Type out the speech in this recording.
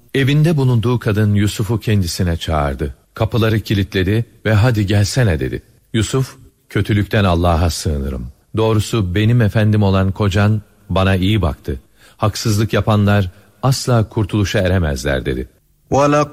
Evinde bulunduğu kadın Yusuf'u kendisine çağırdı. Kapıları kilitledi ve hadi gelsene dedi. Yusuf, kötülükten Allah'a sığınırım. Doğrusu benim efendim olan kocan bana iyi baktı. Haksızlık yapanlar asla kurtuluşa eremezler dedi.